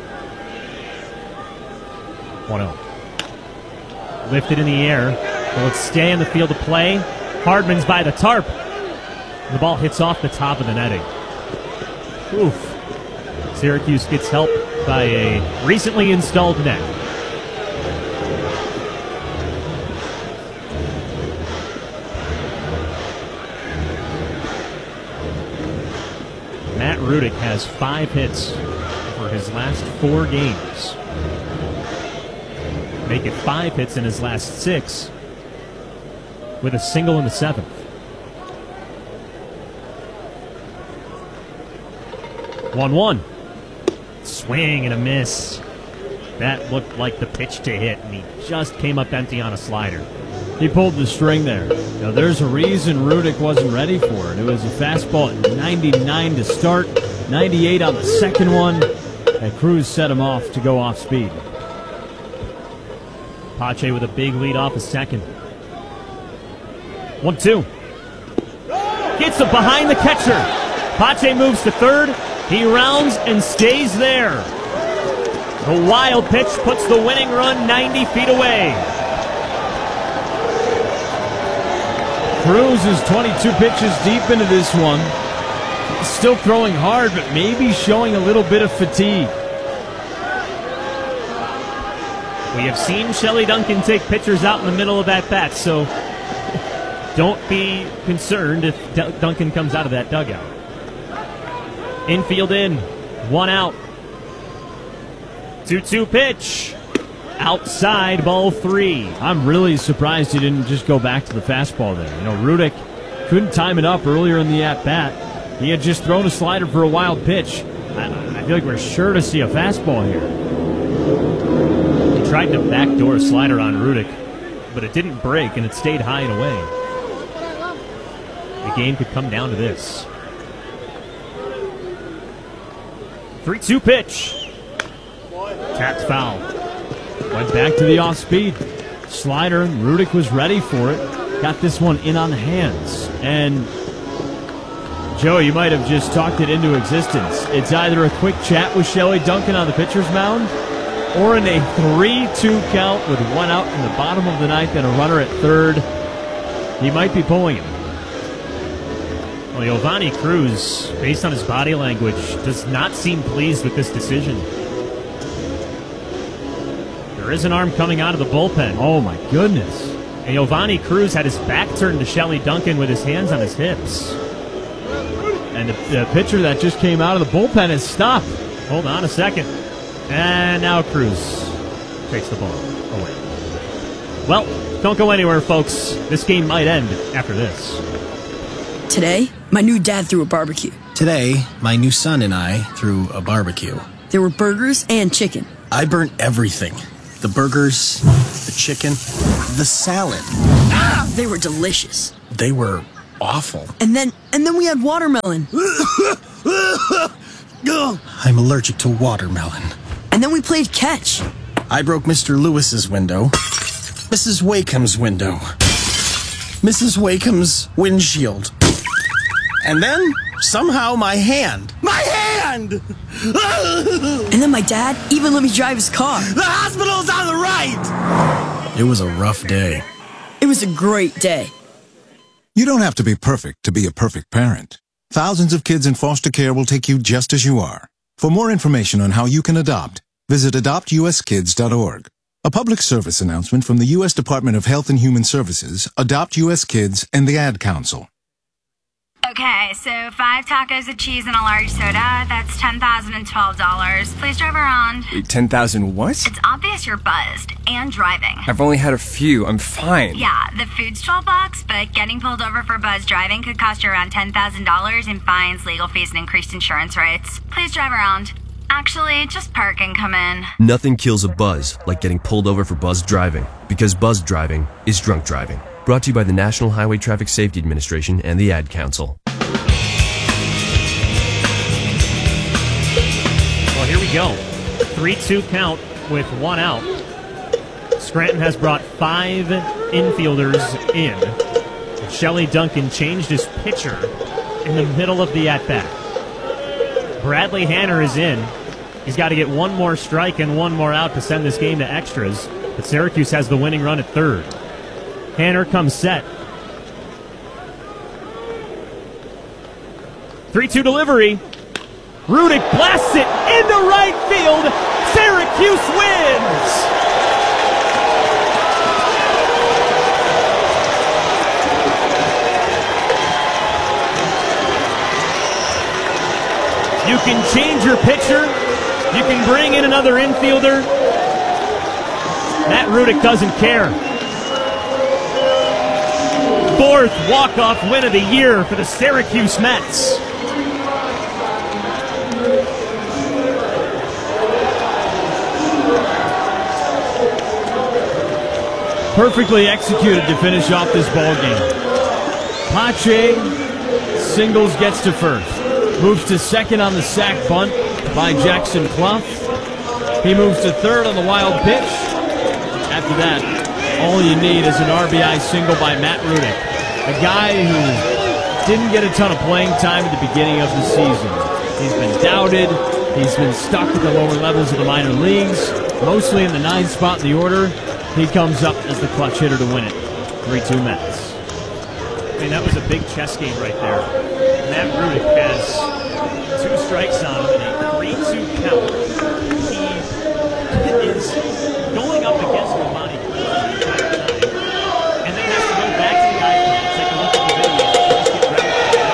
one oh. Lifted in the air. Will it stay in the field of play? Hardman's by the tarp. The ball hits off the top of the netting. Oof. Syracuse gets help by a recently installed net. Matt Rudick has five hits for his last four games. Make it five hits in his last six, with a single in the seventh. one one. Swing and a miss. That looked like the pitch to hit, and he just came up empty on a slider. He pulled the string there. Now, there's a reason Rudick wasn't ready for it. It was a fastball at ninety-nine to start, ninety-eight on the second one, and Cruz set him off to go off speed. Pache with a big lead off a second. one two. Gets it behind the catcher. Pache moves to third. He rounds and stays there. The wild pitch puts the winning run ninety feet away. Cruz is twenty-two pitches deep into this one. Still throwing hard, but maybe showing a little bit of fatigue. We have seen Shelley Duncan take pitchers out in the middle of at-bats, so don't be concerned if D- Duncan comes out of that dugout. Infield in, one out. two two pitch. Outside, ball three. I'm really surprised he didn't just go back to the fastball there. You know, Rudick couldn't time it up earlier in the at-bat. He had just thrown a slider for a wild pitch. I, I feel like we're sure to see a fastball here. He tried to backdoor a slider on Rudick, but it didn't break, and it stayed high and away. The game could come down to this. three two pitch. Tapped foul. Went back to the off-speed slider. Rudick was ready for it. Got this one in on the hands. And, Joe, you might have just talked it into existence. It's either a quick chat with Shelley Duncan on the pitcher's mound, or in a three two count with one out in the bottom of the ninth and a runner at third. He might be pulling him. Well, Giovanni Cruz, based on his body language, does not seem pleased with this decision. There is an arm coming out of the bullpen. Oh, my goodness. And Giovanni Cruz had his back turned to Shelley Duncan with his hands on his hips. And the, the pitcher that just came out of the bullpen has stopped. Hold on a second. And now Cruz takes the ball away. Well, don't go anywhere, folks. This game might end after this. Today, my new dad threw a barbecue. Today, my new son and I threw a barbecue. There were burgers and chicken. I burnt everything. The burgers, the chicken, the salad. They were delicious. They were awful. And then, and then we had watermelon. I'm allergic to watermelon. And then we played catch. I broke Mister Lewis's window, Missus Wakeham's window, Missus Wakeham's windshield, and then somehow my hand. My hand! And then my dad even let me drive his car. The hospital's on the right! It was a rough day. It was a great day. You don't have to be perfect to be a perfect parent. Thousands of kids in foster care will take you just as you are. For more information on how you can adopt, visit adopt u s kids dot org. A public service announcement from the U S Department of Health and Human Services, Adopt U S Kids, and the Ad Council. Okay, so five tacos of cheese and a large soda. That's ten thousand twelve dollars. Please drive around. Wait, ten thousand what? It's obvious you're buzzed and driving. I've only had a few. I'm fine. Yeah, the food's twelve bucks, but getting pulled over for buzz driving could cost you around ten thousand dollars in fines, legal fees, and increased insurance rates. Please drive around. Actually, just park and come in. Nothing kills a buzz like getting pulled over for buzz driving, because buzz driving is drunk driving. Brought to you by the National Highway Traffic Safety Administration and the Ad Council. Well, here we go. three two count with one out. Scranton has brought five infielders in. Shelley Duncan changed his pitcher in the middle of the at-bat. Bradley Hanner is in. He's got to get one more strike and one more out to send this game to extras. But Syracuse has the winning run at third. Hanner comes set. three two delivery. Rudick blasts it into right field. Syracuse wins! You can change your pitcher. You can bring in another infielder. Matt Rudick doesn't care. Fourth walk-off win of the year for the Syracuse Mets. Perfectly executed to finish off this ball game. Pache singles, gets to first. Moves to second on the sac bunt by Jackson Clough. He moves to third on the wild pitch. After that, all you need is an R B I single by Matt Rudick, a guy who didn't get a ton of playing time at the beginning of the season. He's been doubted. He's been stuck at the lower levels of the minor leagues, mostly in the ninth spot in the order. He comes up as the clutch hitter to win it. three two Mets. I mean, that was a big chess game right there. Matt Rudick has two strikes on him in a three two count. He is going up against Romani and then has to go back to the icon, take a look at the video, just get ready.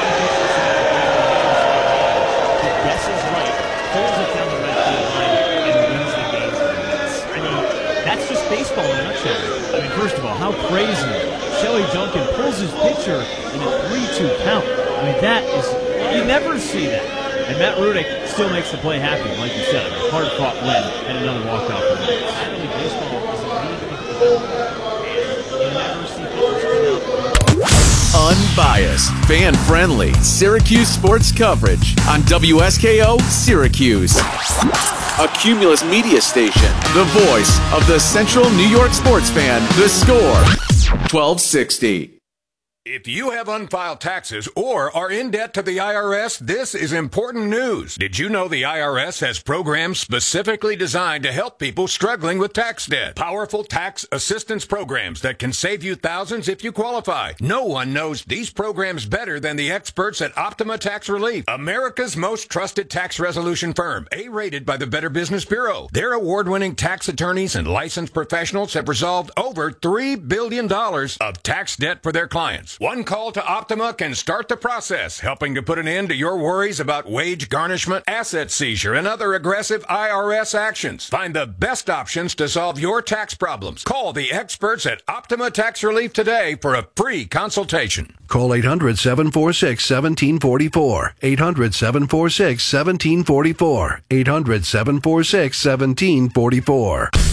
He guesses right, pulls it down the right field line, and wins the game. I mean, that's just baseball in a nutshell. I mean, first of all, how crazy. Shelley Duncan pulls his pitcher in a three two count. I mean, that is, you never see that. And Matt Rudick still makes the play happen, like you said. A hard-fought win and another walk-off win. Finally, baseball is a league and you never see pitchers come out. Unbiased, fan-friendly Syracuse sports coverage on W S K O Syracuse. A Cumulus media station, the voice of the Central New York sports fan, The Score, twelve sixty. If you have unfiled taxes or are in debt to the I R S, this is important news. Did you know the I R S has programs specifically designed to help people struggling with tax debt? Powerful tax assistance programs that can save you thousands if you qualify. No one knows these programs better than the experts at Optima Tax Relief, America's most trusted tax resolution firm, A-rated by the Better Business Bureau. Their award-winning tax attorneys and licensed professionals have resolved over three billion dollars of tax debt for their clients. One call to Optima can start the process, helping to put an end to your worries about wage garnishment, asset seizure, and other aggressive I R S actions. Find the best options to solve your tax problems. Call the experts at Optima Tax Relief today for a free consultation. Call eight hundred, seven four six, one seven four four. eight hundred, seven four six, one seven four four. eight hundred, seven four six, one seven four four.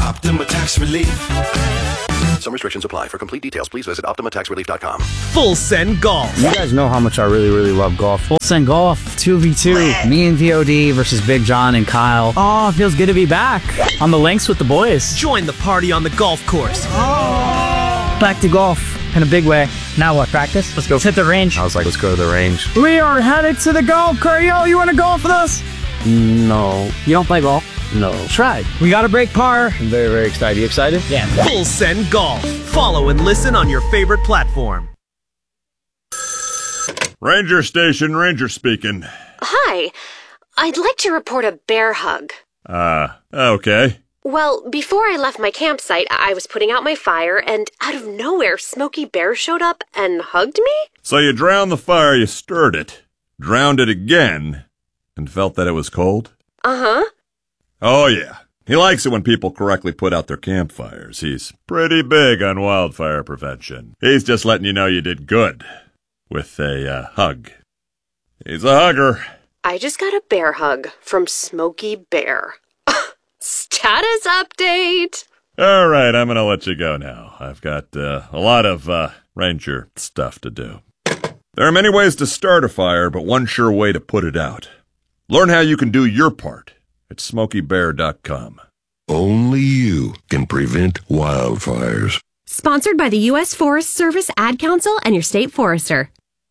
Optima Tax Relief. Some restrictions apply. For complete details, please visit Optima Tax Relief dot com. Full Send Golf. You guys know how much I really, really love golf. Full Send Golf, two v two. Me and V O D versus Big John and Kyle. Oh, it feels good to be back. On the links with the boys. Join the party on the golf course. Oh. Back to golf in a big way. Now what, practice? Let's go. Let's hit the range. I was like, let's go to the range. We are headed to the golf course. Yo, you want to golf with us? No. You don't play golf? No. Try. We got to break par. I'm very, very excited. You excited? Yeah. Full Send Golf. Follow and listen on your favorite platform. Ranger Station, Ranger speaking. Hi. I'd like to report a bear hug. Uh, okay. Well, before I left my campsite, I was putting out my fire, and out of nowhere, Smokey Bear showed up and hugged me? So you drowned the fire, you stirred it, drowned it again, and felt that it was cold? Uh-huh. Oh, yeah. He likes it when people correctly put out their campfires. He's pretty big on wildfire prevention. He's just letting you know you did good with a uh, hug. He's a hugger. I just got a bear hug from Smokey Bear. Status update! All right, I'm going to let you go now. I've got uh, a lot of uh, ranger stuff to do. There are many ways to start a fire, but one sure way to put it out. Learn how you can do your part at smokey bear dot com. Only you can prevent wildfires. Sponsored by the U S Forest Service, Ad Council, and your state forester.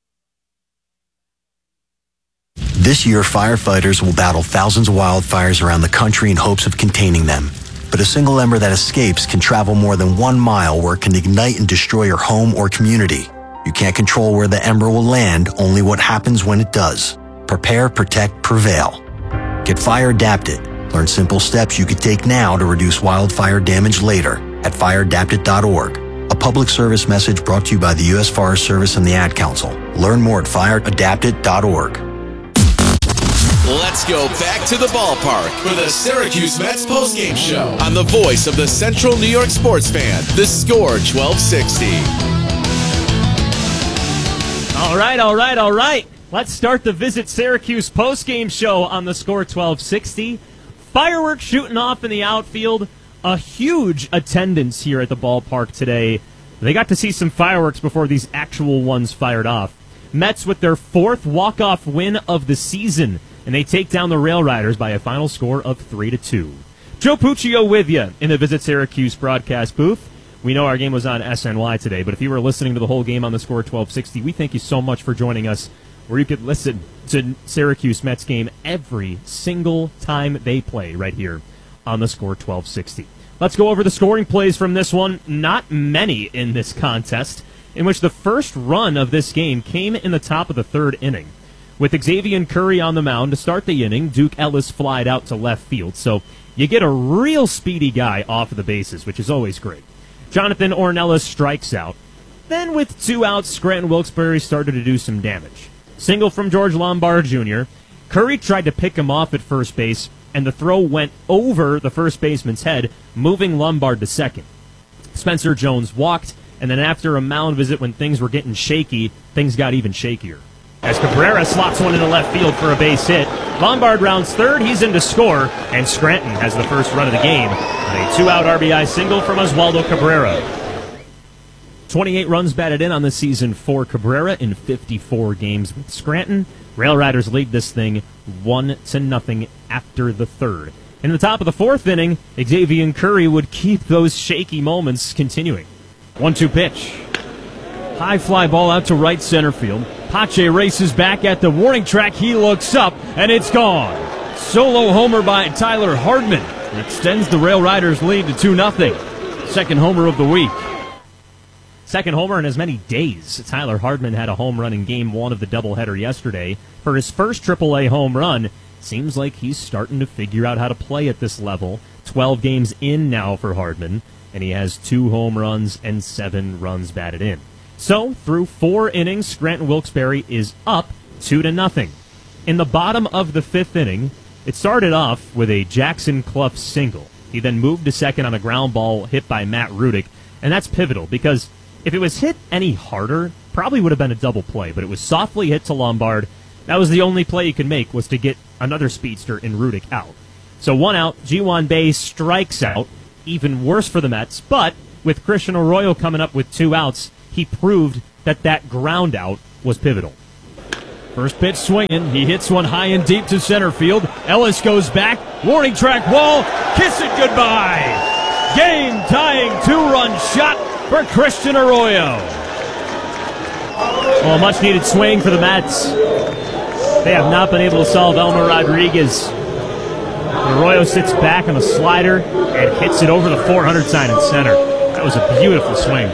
This year, firefighters will battle thousands of wildfires around the country in hopes of containing them. But a single ember that escapes can travel more than one mile where it can ignite and destroy your home or community. You can't control where the ember will land, only what happens when it does. Prepare, protect, prevail. Get fire adapted. Learn simple steps you could take now to reduce wildfire damage later at fire adapted dot org. A public service message brought to you by the U S Forest Service and the Ad Council. Learn more at fire adapted dot org. Let's go back to the ballpark for the Syracuse Mets postgame show on the voice of the Central New York sports fan, The Score twelve sixty. All right, all right, all right. Let's start the Visit Syracuse postgame show on the Score twelve sixty. Fireworks shooting off in the outfield. A huge attendance here at the ballpark today. They got to see some fireworks before these actual ones fired off. Mets with their fourth walk-off win of the season, and they take down the Rail Riders by a final score of three to two. Joe Puccio with you in the Visit Syracuse broadcast booth. We know our game was on S N Y today, but if you were listening to the whole game on the Score twelve sixty, we thank you so much for joining us, where you could listen to Syracuse Mets game every single time they play right here on the Score twelve sixty. Let's go over the scoring plays from this one. Not many in this contest, in which the first run of this game came in the top of the third inning. With Xavier Curry on the mound to start the inning, Duke Ellis flied out to left field, so you get a real speedy guy off of the bases, which is always great. Jonathan Ornelas strikes out. Then with two outs, Scranton Wilkes-Barre started to do some damage. Single from George Lombard Junior Curry tried to pick him off at first base, and the throw went over the first baseman's head, moving Lombard to second. Spencer Jones walked, and then after a mound visit when things were getting shaky, things got even shakier. As Cabrera slots one into left field for a base hit, Lombard rounds third, he's in to score, and Scranton has the first run of the game with a two-out R B I single from Oswaldo Cabrera. twenty-eight runs batted in on the season for Cabrera in fifty-four games with Scranton. Rail Riders lead this thing one to nothing after the third. In the top of the fourth inning, Xavier Curry would keep those shaky moments continuing. one two pitch. High fly ball out to right center field. Pache races back at the warning track. He looks up, and it's gone. Solo homer by Tyler Hardman extends the Rail Riders' lead to two nothing. Second homer of the week. Second homer in as many days. Tyler Hardman had a home run in game one of the doubleheader yesterday. For his first triple A home run, seems like he's starting to figure out how to play at this level. twelve games in now for Hardman, and he has two home runs and seven runs batted in. So, through four innings, Scranton Wilkes-Barre is up two to nothing. In the bottom of the fifth inning, it started off with a Jackson Clough single. He then moved to second on a ground ball hit by Matt Rudick, and that's pivotal because if it was hit any harder, probably would have been a double play, but it was softly hit to Lombard. That was the only play he could make, was to get another speedster in Rudick out. So one out, Ji-Hwan Bae strikes out, even worse for the Mets. But with Christian Arroyo coming up with two outs, he proved that that ground out was pivotal. First pitch swinging. He hits one high and deep to center field. Ellis goes back. Warning track wall. Kiss it goodbye. Game-tying two-run shot for Christian Arroyo. Well, a much-needed swing for the Mets. They have not been able to solve Elmer Rodriguez. Arroyo sits back on a slider and hits it over the four hundred sign in center. That was a beautiful swing.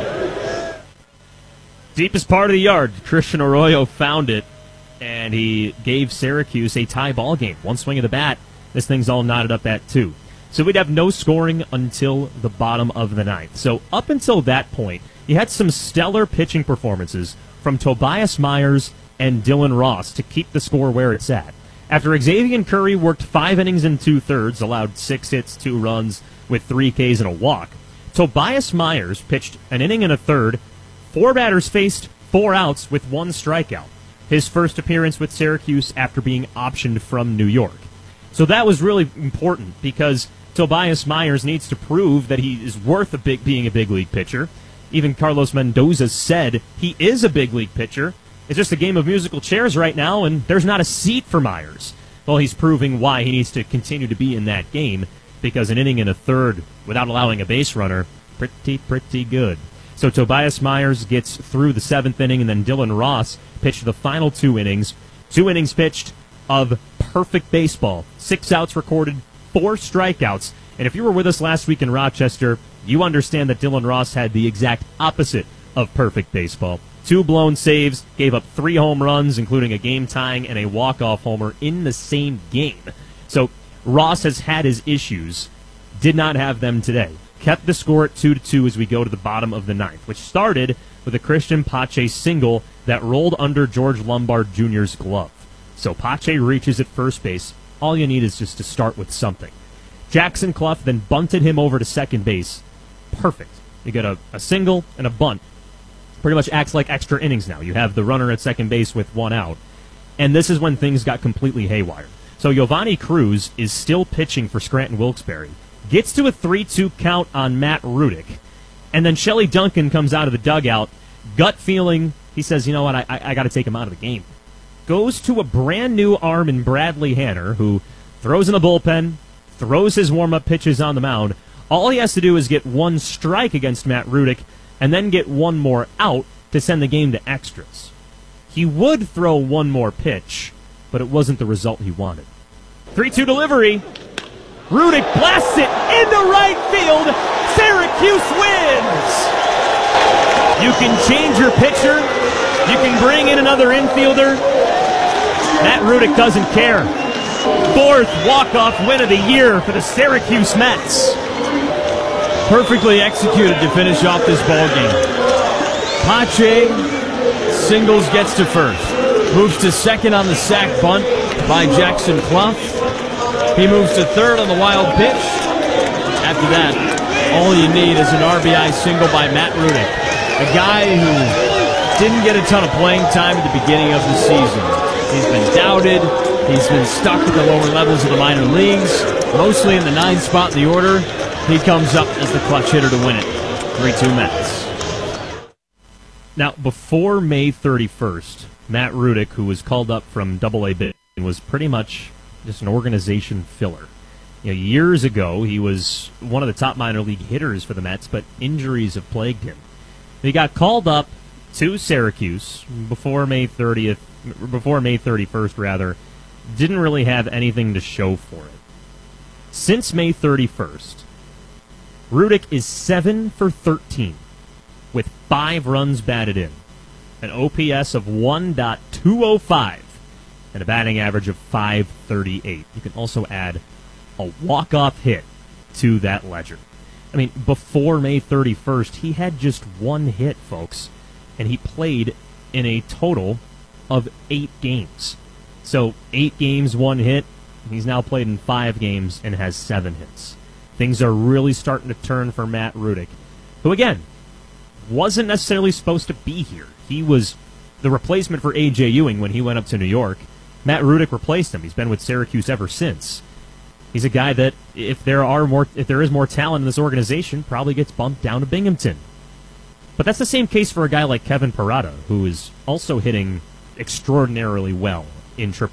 Deepest part of the yard, Christian Arroyo found it, and he gave Syracuse a tie ball game. One swing of the bat, this thing's all knotted up at two. So we'd have no scoring until the bottom of the ninth. So up until that point, you had some stellar pitching performances from Tobias Myers and Dylan Ross to keep the score where it's at. After Xavier Curry worked five innings and two-thirds, allowed six hits, two runs, with three Ks and a walk, Tobias Myers pitched an inning and a third. Four batters faced, four outs with one strikeout. His first appearance with Syracuse after being optioned from New York. So that was really important because Tobias Myers needs to prove that he is worth a big, being a big league pitcher. Even Carlos Mendoza said he is a big league pitcher. It's just a game of musical chairs right now, and there's not a seat for Myers. Well, he's proving why he needs to continue to be in that game, because an inning and a third without allowing a base runner, pretty, pretty good. So Tobias Myers gets through the seventh inning, and then Dylan Ross pitched the final two innings. Two innings pitched of perfect baseball. Six outs recorded, four strikeouts. And if you were with us last week in Rochester, you understand that Dylan Ross had the exact opposite of perfect baseball. Two blown saves, gave up three home runs, including a game-tying and a walk-off homer in the same game. So Ross has had his issues, did not have them today. Kept the score at two to two as we go to the bottom of the ninth, which started with a Christian Pache single that rolled under George Lombard Junior's glove. So Pache reaches at first base. All you need is just to start with something. Jackson Clough then bunted him over to second base. Perfect. You get a, a single and a bunt. Pretty much acts like extra innings now. You have the runner at second base with one out. And this is when things got completely haywire. So Giovanni Cruz is still pitching for Scranton Wilkes-Barre. Gets to a three two count on Matt Rudick. And then Shelley Duncan comes out of the dugout. Gut feeling, he says, you know what, I, I, I got to take him out of the game. Goes to a brand new arm in Bradley Hanner, who throws in the bullpen, throws his warm-up pitches on the mound. All he has to do is get one strike against Matt Rudick and then get one more out to send the game to extras. He would throw one more pitch, but it wasn't the result he wanted. three two delivery. Rudick blasts it into right field. Syracuse wins. You can change your pitcher. You can bring in another infielder. Matt Rudick doesn't care. Fourth walk-off win of the year for the Syracuse Mets. Perfectly executed to finish off this ball game. Pache singles, gets to first. Moves to second on the sac bunt by Jackson Clough. He moves to third on the wild pitch. After that, all you need is an R B I single by Matt Rudick, a guy who didn't get a ton of playing time at the beginning of the season. He's been doubted. He's been stuck at the lower levels of the minor leagues, mostly in the ninth spot in the order. He comes up as the clutch hitter to win it. three two Mets. Now, before May thirty-first, Matt Rudick, who was called up from double A B, was pretty much just an organization filler. You know, years ago, he was one of the top minor league hitters for the Mets, but injuries have plagued him. He got called up to Syracuse before May thirtieth, before May thirty-first, rather. Didn't really have anything to show for it. Since May thirty-first, Rudick is seven for thirteen with five runs batted in, an O P S of one point two oh five, and a batting average of five thirty-eight. You can also add a walk-off hit to that ledger. I mean, before May thirty-first, he had just one hit, folks, and he played in a total of eight games. So, eight games, one hit. He's now played in five games and has seven hits. Things are really starting to turn for Matt Rudick, who, again, wasn't necessarily supposed to be here. He was the replacement for A J Ewing when he went up to New York. Matt Rudick replaced him. He's been with Syracuse ever since. He's a guy that, if there are more, if there is more talent in this organization, probably gets bumped down to Binghamton. But that's the same case for a guy like Kevin Parada, who is also hitting extraordinarily well in triple